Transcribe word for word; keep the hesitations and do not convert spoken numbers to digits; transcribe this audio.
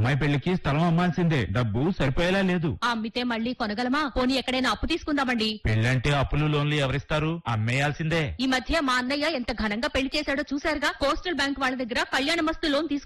అమ్మాయి పెళ్లికి స్థలం అమ్మాల్సిందే, డబ్బు సరిపోయేలా లేదు. అమ్మితే మళ్ళీ కొనగలమా? పోనీ ఎక్కడైనా అప్పు తీసుకుందామండి. పెళ్ళంటే అప్పులు లోన్లు ఎవరిస్తారు? అమ్మేయాల్సిందే. ఈ మధ్య మా అన్నయ్య ఎంత ఘనంగా పెళ్లి చేశాడో చూశారుగా. కోస్టల్ బ్యాంక్ వాళ్ళ దగ్గర కళ్యాణ మస్తు లోన్ తీసుకు